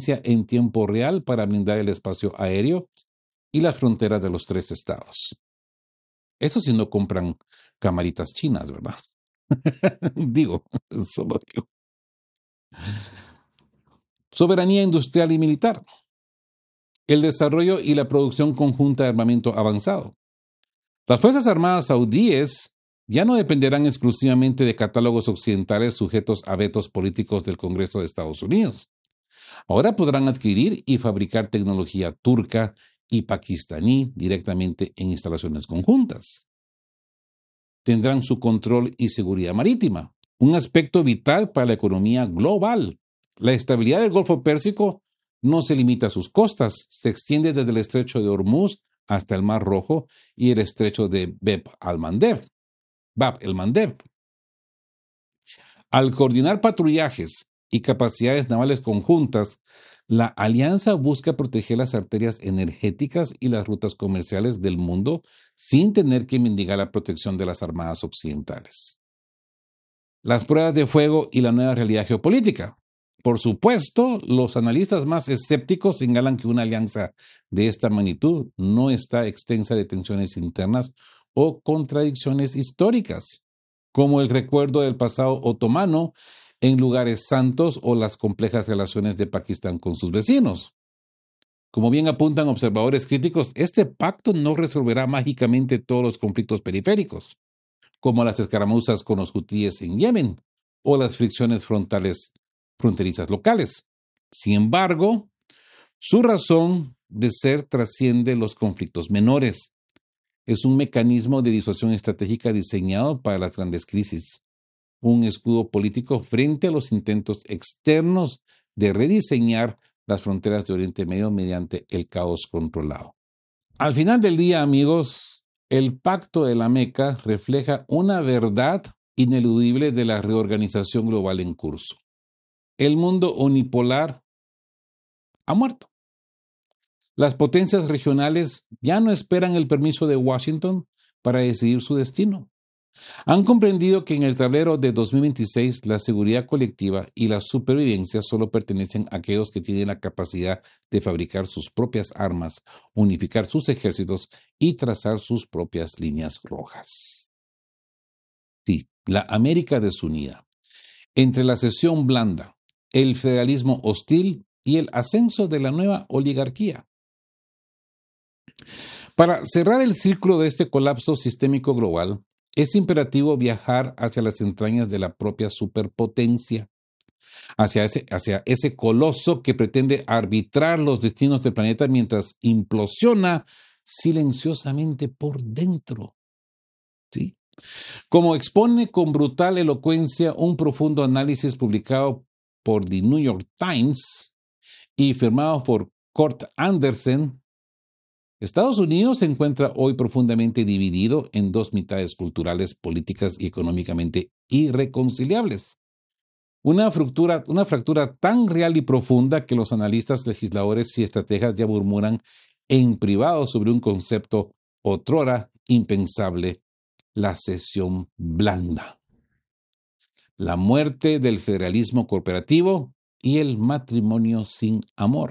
inteligencia en tiempo real para blindar el espacio aéreo y las fronteras de los 3 estados. Eso si no compran camaritas chinas, ¿verdad? Digo, solo digo. Soberanía industrial y militar. El desarrollo y la producción conjunta de armamento avanzado. Las Fuerzas Armadas saudíes ya no dependerán exclusivamente de catálogos occidentales sujetos a vetos políticos del Congreso de Estados Unidos. Ahora podrán adquirir y fabricar tecnología turca y pakistaní directamente en instalaciones conjuntas. Tendrán su control y seguridad marítima, un aspecto vital para la economía global. La estabilidad del Golfo Pérsico no se limita a sus costas, se extiende desde el estrecho de Hormuz hasta el Mar Rojo y el estrecho de Bab el-Mandeb. Al coordinar patrullajes y capacidades navales conjuntas, la alianza busca proteger las arterias energéticas y las rutas comerciales del mundo sin tener que mendigar la protección de las armadas occidentales. Las pruebas de fuego y la nueva realidad geopolítica. Por supuesto, los analistas más escépticos señalan que una alianza de esta magnitud no está extensa de tensiones internas o contradicciones históricas, como el recuerdo del pasado otomano en lugares santos o las complejas relaciones de Pakistán con sus vecinos. Como bien apuntan observadores críticos, este pacto no resolverá mágicamente todos los conflictos periféricos, como las escaramuzas con los hutíes en Yemen o las fricciones fronterizas locales. Sin embargo, su razón de ser trasciende los conflictos menores. Es un mecanismo de disuasión estratégica diseñado para las grandes crisis, un escudo político frente a los intentos externos de rediseñar las fronteras de Oriente Medio mediante el caos controlado. Al final del día, amigos, el Pacto de la Meca refleja una verdad ineludible de la reorganización global en curso. El mundo unipolar ha muerto. Las potencias regionales ya no esperan el permiso de Washington para decidir su destino. Han comprendido que en el tablero de 2026 la seguridad colectiva y la supervivencia solo pertenecen a aquellos que tienen la capacidad de fabricar sus propias armas, unificar sus ejércitos y trazar sus propias líneas rojas. Sí, la América desunida. Entre la cesión blanda, el federalismo hostil y el ascenso de la nueva oligarquía. Para cerrar el círculo de este colapso sistémico global, es imperativo viajar hacia las entrañas de la propia superpotencia, hacia ese coloso que pretende arbitrar los destinos del planeta mientras implosiona silenciosamente por dentro. ¿Sí? Como expone con brutal elocuencia un profundo análisis publicado por The New York Times y firmado por Kurt Andersen, Estados Unidos se encuentra hoy profundamente dividido en dos mitades culturales, políticas y económicamente irreconciliables. Una fractura tan real y profunda que los analistas, legisladores y estrategas ya murmuran en privado sobre un concepto otrora impensable: la cesión blanda, la muerte del federalismo corporativo y el matrimonio sin amor.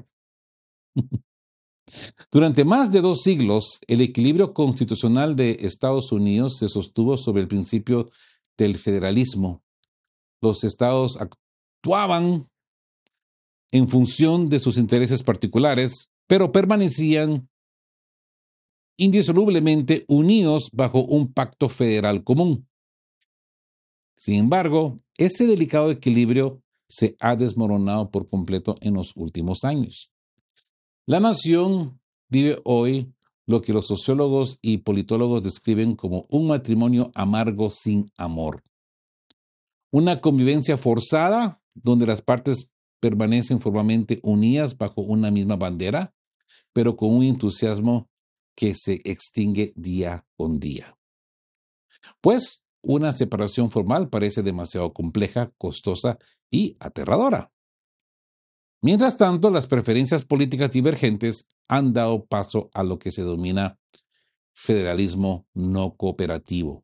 Durante más de 2 siglos, el equilibrio constitucional de Estados Unidos se sostuvo sobre el principio del federalismo. Los estados actuaban en función de sus intereses particulares, pero permanecían indisolublemente unidos bajo un pacto federal común. Sin embargo, ese delicado equilibrio se ha desmoronado por completo en los últimos años. La nación vive hoy lo que los sociólogos y politólogos describen como un matrimonio amargo sin amor. Una convivencia forzada donde las partes permanecen formalmente unidas bajo una misma bandera, pero con un entusiasmo que se extingue día con día. Pues una separación formal parece demasiado compleja, costosa y aterradora. Mientras tanto, las preferencias políticas divergentes han dado paso a lo que se denomina federalismo no cooperativo.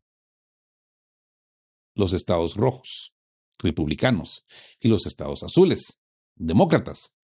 Los estados rojos, republicanos, y los estados azules, demócratas,